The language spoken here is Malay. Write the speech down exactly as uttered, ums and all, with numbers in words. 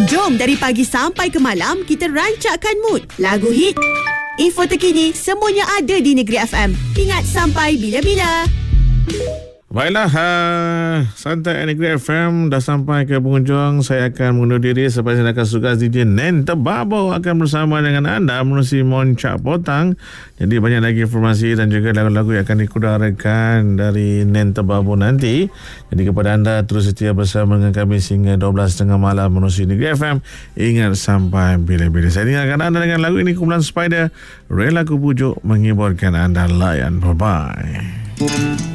Jom dari pagi sampai ke malam kita rancakkan mood. Lagu hit, info terkini, semuanya ada di Negeri F M. Ingat sampai bila-bila. Baiklah, uh, Santai Negeri F M dah sampai ke penghujung. Saya akan mengundur diri sebab saya akan tugas D J Nen Tebabo akan bersama dengan anda menerusi Moncak Potang. Jadi banyak lagi informasi dan juga lagu-lagu yang akan dikudarakan dari Nen Tebabo nanti. Jadi kepada anda terus setia bersama dengan kami sehingga dua belas tiga puluh malam menerusi Negeri F M. Ingat sampai bila-bila. Saya tinggalkan anda dengan lagu ini, kumpulan Spider, Rela Ku Pujuk, menghiburkan anda. Layan, bye-bye.